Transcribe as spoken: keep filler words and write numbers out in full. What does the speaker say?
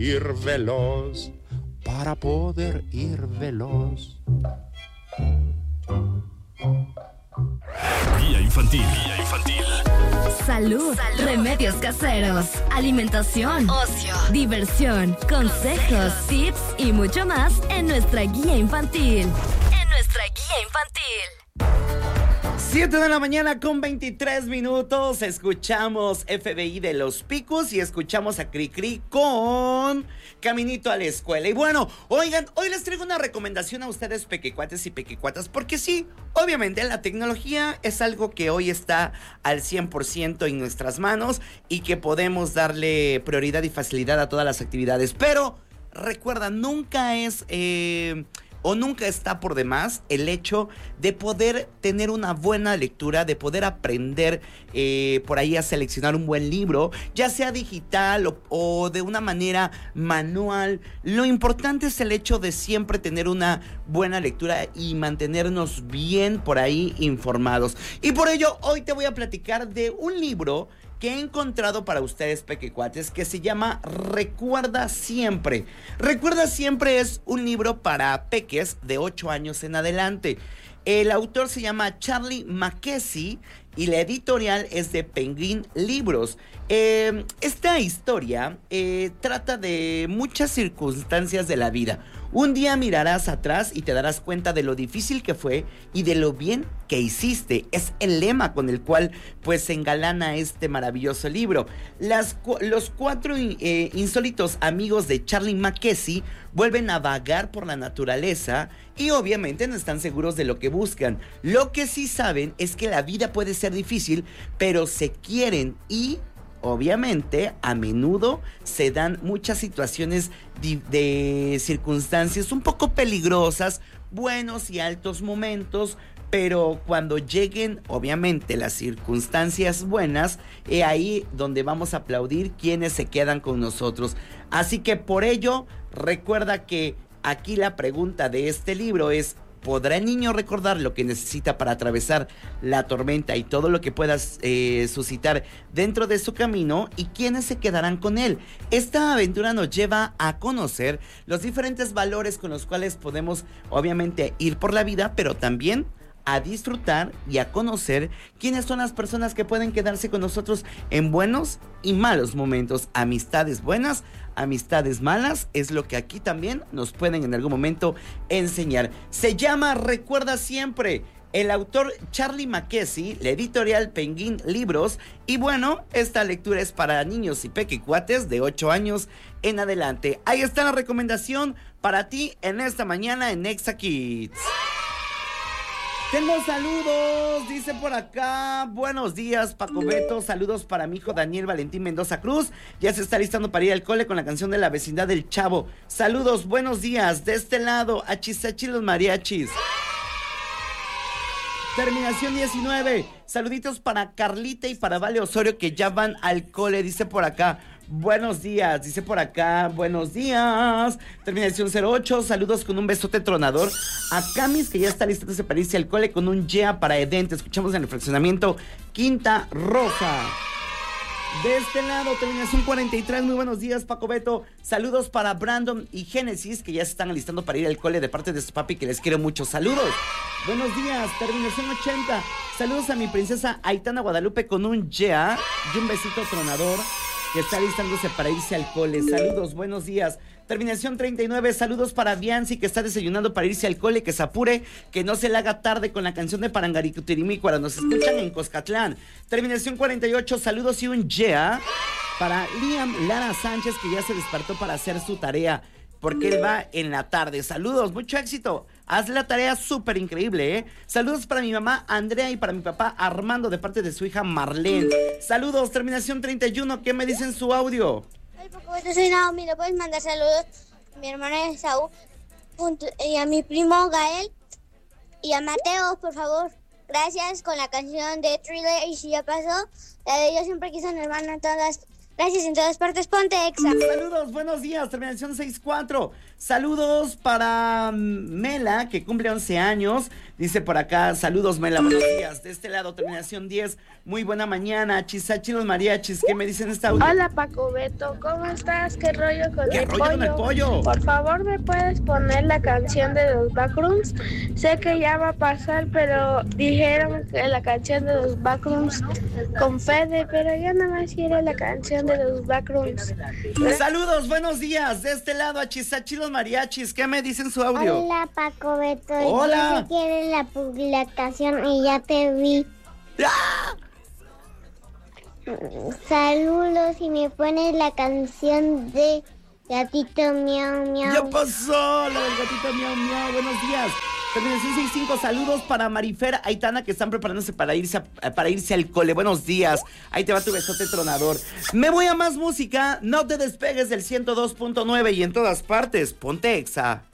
Ir veloz, para poder ir veloz. Guía infantil, guía infantil. Salud, Salud, remedios caseros, alimentación, ocio, diversión, consejos, tips y mucho más en nuestra guía infantil. En nuestra guía infantil. siete de la mañana con veintitrés minutos. Escuchamos F B I de Los Picos y escuchamos a Cricri con Caminito a la Escuela. Y bueno, oigan, hoy les traigo una recomendación a ustedes, pequecuates y pequecuatas, porque sí, obviamente la tecnología es algo que hoy está al cien por ciento en nuestras manos y que podemos darle prioridad y facilidad a todas las actividades. Pero recuerda, nunca es... Eh, O nunca está por demás el hecho de poder tener una buena lectura, de poder aprender eh, por ahí a seleccionar un buen libro, ya sea digital o, o de una manera manual. Lo importante es el hecho de siempre tener una buena lectura y mantenernos bien por ahí informados. Y por ello, hoy te voy a platicar de un libro que he encontrado para ustedes, pequecuates, que se llama Recuerda Siempre. Recuerda Siempre es un libro para peques de ocho años en adelante. El autor se llama Charlie Mackesy y la editorial es de Penguin Libros. Eh, esta historia eh, trata de muchas circunstancias de la vida. Un día mirarás atrás y te darás cuenta de lo difícil que fue y de lo bien que hiciste. Es el lema con el cual pues se engalana este maravilloso libro. Las, los cuatro eh, insólitos amigos de Charlie Mackesy vuelven a vagar por la naturaleza y obviamente no están seguros de lo que buscan. Lo que sí saben es que la vida puede ser difícil, pero se quieren y... obviamente, a menudo se dan muchas situaciones de, de circunstancias un poco peligrosas, buenos y altos momentos, pero cuando lleguen, obviamente, las circunstancias buenas, es ahí donde vamos a aplaudir quienes se quedan con nosotros. Así que por ello, recuerda que aquí la pregunta de este libro es: ¿podrá el niño recordar lo que necesita para atravesar la tormenta y todo lo que pueda eh, suscitar dentro de su camino? ¿Y quiénes se quedarán con él? Esta aventura nos lleva a conocer los diferentes valores con los cuales podemos, obviamente, ir por la vida, pero también a disfrutar y a conocer quiénes son las personas que pueden quedarse con nosotros en buenos y malos momentos. Amistades buenas, amistades malas, es lo que aquí también nos pueden en algún momento enseñar. Se llama Recuerda Siempre. El autor Charlie Mackesy, la editorial Penguin Libros. Y bueno, esta lectura es para niños y pequecuates de ocho años en adelante. Ahí está la recomendación para ti en esta mañana en Nexa Kids. Tengo saludos, dice por acá. Buenos días, Paco Beto. Saludos para mi hijo Daniel Valentín Mendoza Cruz. Ya se está listando para ir al cole con la canción de La Vecindad del Chavo. Saludos, buenos días. De este lado, Achisachi los mariachis. Terminación diecinueve. Saluditos para Carlita y para Vale Osorio que ya van al cole, dice por acá. Buenos días, dice por acá, buenos días. Terminación cero ocho, saludos con un besote tronador a Camis, que ya está listándose para irse al cole con un yeah para Eden. Te escuchamos en el fraccionamiento Quinta Rosa. De este lado, terminación cuarenta y tres, muy buenos días, Paco Beto. Saludos para Brandon y Génesis, que ya se están alistando para ir al cole de parte de su papi, que les quiero mucho. Saludos. Buenos días, terminación ochenta. Saludos a mi princesa Aitana Guadalupe con un yeah y un besito tronador, que está alistándose para irse al cole. Saludos, buenos días. Terminación treinta y nueve, saludos para Bianci, que está desayunando para irse al cole, que se apure, que no se le haga tarde con la canción de Parangaricutirimícuara. Nos escuchan en Coscatlán. Terminación cuarenta y ocho, saludos y un yeah para Liam Lara Sánchez, que ya se despertó para hacer su tarea, porque él va en la tarde. Saludos, mucho éxito. Haz la tarea súper increíble, ¿eh? Saludos para mi mamá Andrea y para mi papá Armando de parte de su hija Marlene. Saludos, terminación treinta y uno. ¿Qué me dicen su audio? Hola, Paco, yo soy Naomi. ¿Le puedes mandar saludos a mi hermana Esaú y a mi primo Gael y a Mateo, por favor? Gracias, con la canción de Thriller y si ya pasó. La de Yo siempre quise a mi hermana, todas Gracias en todas partes, ponte Exa. Saludos, buenos días, terminación seis cuatro. Saludos para Mela, que cumple once años. Dice por acá, saludos Mela, buenos días. De este lado, terminación diez. Muy buena mañana, Chisachi los mariachis. ¿Qué me dicen esta audio? Hola Paco Beto, ¿cómo estás? ¿Qué rollo con ¿Qué el rollo pollo? con el pollo? Por favor, ¿me puedes poner la canción de los Backrooms? Sé que ya va a pasar, pero dijeron que la canción de los Backrooms con Fede, pero yo nada más quiero la canción de los Backrooms. Saludos, buenos días. De este lado, a Chisachi los mariachis. ¿Qué me dicen su audio? Hola Paco Beto. Hola. Yo sé que eres la publicación y ya te vi. ¡Ah! Saludos y me pones la canción de Gatito Miau Miau. Ya pasó, la del gatito miau miau. Buenos días. Terminación seis cinco, saludos para Marifer, Aitana, que están preparándose para irse, a, para irse al cole. Buenos días. Ahí te va tu besote tronador. Me voy a más música. No te despegues del ciento dos punto nueve y en todas partes, ponte Exa.